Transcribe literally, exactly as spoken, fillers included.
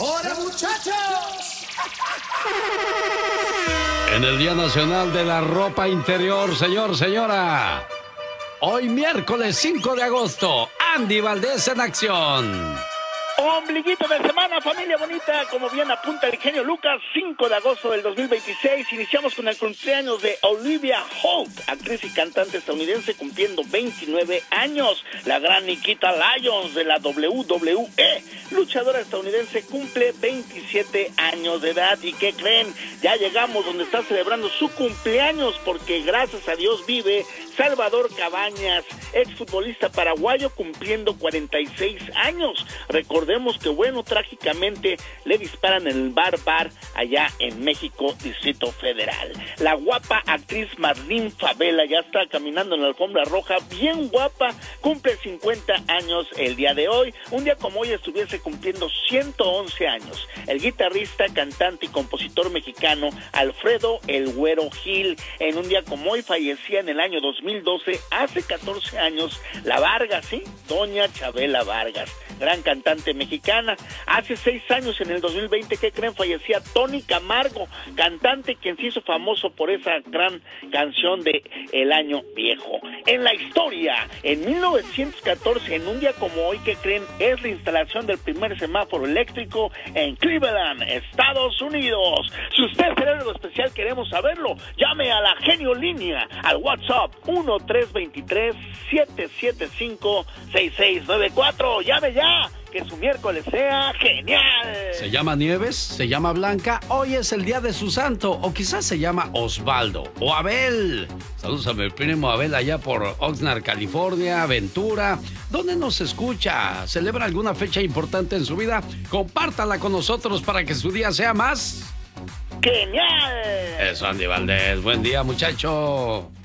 ¡Hola, muchachos! En el Día Nacional de la Ropa Interior, señor, señora. Hoy miércoles cinco de agosto, Andy Valdés en acción. Ombliguito de semana, familia bonita, como bien apunta el genio Lucas, cinco de agosto del dos mil veintiséis, iniciamos con el cumpleaños de Olivia Holt, actriz y cantante estadounidense cumpliendo veintinueve años. La gran Nikita Lyons de la doble u doble u E, luchadora estadounidense, cumple veintisiete años de edad. ¿Y qué creen? Ya llegamos donde está celebrando su cumpleaños, porque gracias a Dios vive Salvador Cabañas, exfutbolista paraguayo, cumpliendo cuarenta y seis años. Recordemos que, bueno, trágicamente le disparan en el Bar Bar allá en México, Distrito Federal. La guapa actriz Marlene Favela ya está caminando en la alfombra roja, bien guapa, cumple cincuenta años el día de hoy. Un día como hoy estuviese cumpliendo ciento once años el guitarrista, cantante y compositor mexicano Alfredo El Güero Gil. En un día como hoy fallecía en el año dos mil doce, hace catorce años, la Vargas, ¿sí? Doña Chabela Vargas, gran cantante mexicana. Hace seis años, en el dos mil veinte, ¿qué creen? Fallecía Tony Camargo, cantante quien se hizo famoso por esa gran canción de El Año Viejo. En la historia, en mil novecientos catorce, en un día como hoy, ¿qué creen? Es la instalación del primer semáforo eléctrico en Cleveland, Estados Unidos. Si usted es algo especial, queremos saberlo. Llame a la Genio Línea al WhatsApp uno tres dos tres, siete siete cinco, seis seis nueve cuatro. Llame ya, que su miércoles sea genial. Se llama Nieves, se llama Blanca, hoy es el día de su santo, o quizás se llama Osvaldo o Abel. Saludos a mi primo Abel allá por Oxnard, California, Ventura. ¿Dónde nos escucha? ¿Celebra alguna fecha importante en su vida? Compártala con nosotros para que su día sea más genial. Eso, Andy Valdés. Buen día, muchacho.